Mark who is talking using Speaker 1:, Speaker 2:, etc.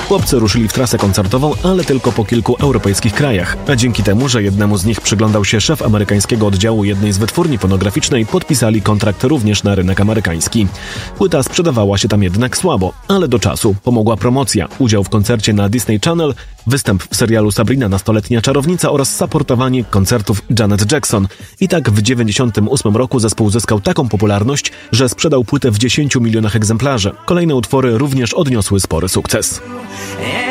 Speaker 1: Chłopcy ruszyli w trasę koncertową, ale tylko po kilku europejskich krajach, a dzięki temu, że jednemu z nich przyglądał się szef amerykańskiego oddziału jednej z wytwórni fonograficznej, podpisali kontrakt również na rynek amerykański. Płyta sprzedawała się tam jednak słabo, ale do czasu pomogła promocja, udział w koncercie na Disney Channel, występ w serialu Sabrina Nastoletnia Czarownica oraz supportowanie koncertów Janet Jackson. I tak w 1998 roku zespół zyskał taką popularność, że sprzedał płytę w 10 milionach egzemplarzy. Kolejne utwory również odniosły spory sukces.